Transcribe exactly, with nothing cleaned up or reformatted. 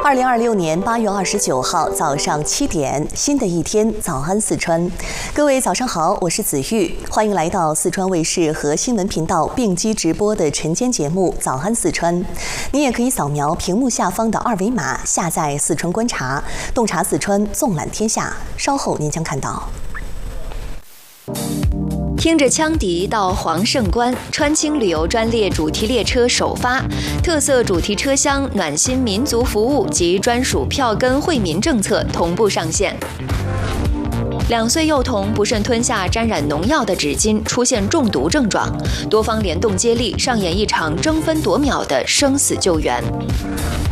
二零二六年八月二十九号早上七点，新的一天，早安四川，各位早上好，我是子玉，欢迎来到四川卫视和新闻频道并机直播的晨间节目《早安四川》。你也可以扫描屏幕下方的二维码下载四川观察，洞察四川，纵览天下。稍后您将看到。 听着羌笛到黄胜关，川青旅游专列主题列车首发，特色主题车厢、暖心民族服务及专属票根惠民政策同步上线。两岁幼童不慎吞下沾染农药的纸巾，出现中毒症状，多方联动接力，上演一场争分夺秒的生死救援。